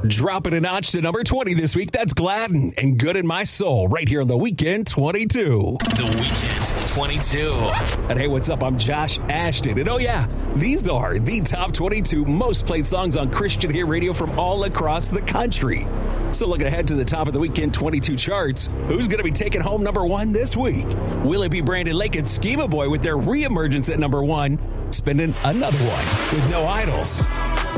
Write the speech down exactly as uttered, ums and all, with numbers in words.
Dropping a notch to number twenty this week. That's Gladden and Good in My Soul right here on The Weekend twenty-two. The Weekend twenty-two. And hey, what's up? I'm Josh Ashton. And oh yeah, these are the top twenty-two most played songs on Christian Hit Radio from all across the country. So looking ahead to the top of the Weekend twenty-two charts, who's going to be taking home number one this week? Will it be Brandon Lake and Schema Boy with their reemergence at number one, spending another one with No Idols?